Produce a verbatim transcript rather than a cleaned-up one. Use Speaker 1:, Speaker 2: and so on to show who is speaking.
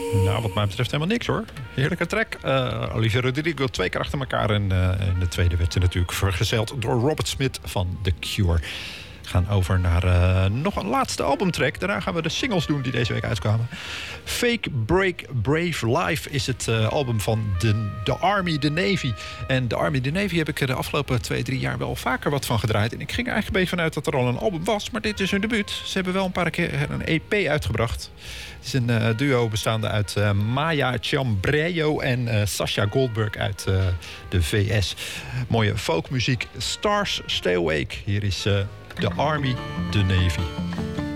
Speaker 1: Nou, wat mij betreft helemaal niks hoor. Heerlijke track. Uh, Olivia Rodrigo twee keer achter elkaar. En uh, in de tweede werd ze natuurlijk vergezeld door Robert Smith van The Cure. We gaan over naar uh, nog een laatste albumtrack. Daarna gaan we de singles doen die deze week uitkwamen. Fake Break Brave Life is het uh, album van de, de Army, de Navy. En de Army, de Navy heb ik de afgelopen twee, drie jaar wel vaker wat van gedraaid. En ik ging er eigenlijk een beetje vanuit dat er al een album was. Maar dit is hun debuut. Ze hebben wel een paar keer een E P uitgebracht. Het is een uh, duo bestaande uit uh, Maya Ciambrello en uh, Sasha Goldberg uit uh, de V S. Mooie folkmuziek. Stars Stay Awake. Hier is uh, de Army, de Navy.